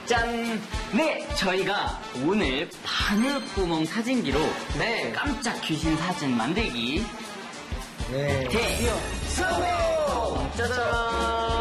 짠! 네, 저희가 오늘 바늘구멍 사진기로 깜짝 귀신 사진 만들기 네. 성공! 짜잔!